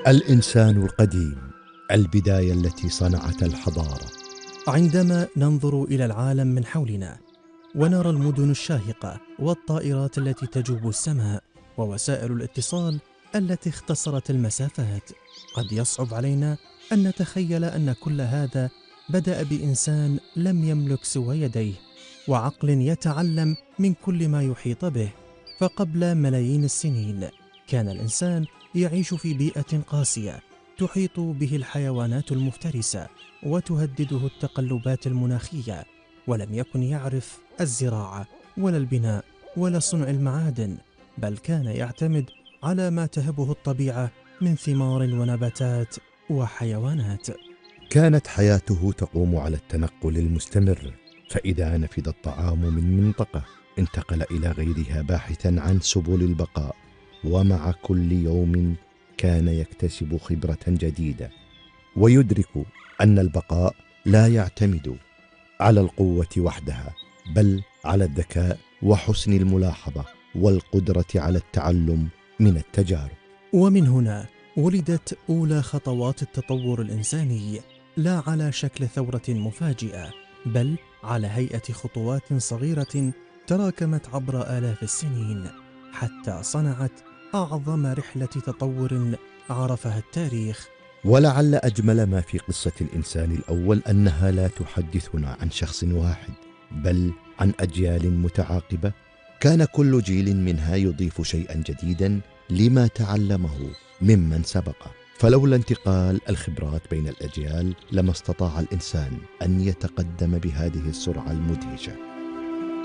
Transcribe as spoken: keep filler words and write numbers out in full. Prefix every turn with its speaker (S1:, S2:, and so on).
S1: الإنسان القديم، البداية التي صنعت الحضارة.
S2: عندما ننظر إلى العالم من حولنا ونرى المدن الشاهقة والطائرات التي تجوب السماء ووسائل الاتصال التي اختصرت المسافات، قد يصعب علينا أن نتخيل أن كل هذا بدأ بإنسان لم يملك سوى يديه وعقل يتعلم من كل ما يحيط به. فقبل ملايين السنين كان الإنسان يعيش في بيئة قاسية تحيط به الحيوانات المفترسة وتهدده التقلبات المناخية، ولم يكن يعرف الزراعة ولا البناء ولا صنع المعادن، بل كان يعتمد على ما تهبه الطبيعة من ثمار ونباتات وحيوانات.
S1: كانت حياته تقوم على التنقل المستمر، فإذا نفد الطعام من منطقة انتقل إلى غيرها باحثا عن سبل البقاء، ومع كل يوم كان يكتسب خبرة جديدة ويدرك أن البقاء لا يعتمد على القوة وحدها، بل على الذكاء وحسن الملاحظة والقدرة على التعلم من التجارب.
S2: ومن هنا ولدت أولى خطوات التطور الإنساني، لا على شكل ثورة مفاجئة، بل على هيئة خطوات صغيرة تراكمت عبر آلاف السنين حتى صنعت أعظم رحلة تطور عرفها التاريخ.
S1: ولعل أجمل ما في قصة الإنسان الأول أنها لا تحدثنا عن شخص واحد، بل عن أجيال متعاقبة، كان كل جيل منها يضيف شيئا جديدا لما تعلمه ممن سبقه. فلولا انتقال الخبرات بين الأجيال لما استطاع الإنسان أن يتقدم بهذه السرعة المدهشة.